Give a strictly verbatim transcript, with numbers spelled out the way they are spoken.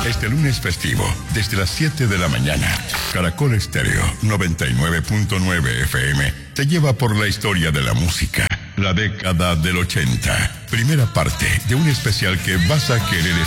Este lunes festivo, desde las siete de la mañana, Caracol Estéreo noventa y nueve punto nueve F M te lleva por la historia de la música, la década del ochenta. Primera parte de un especial que vas a querer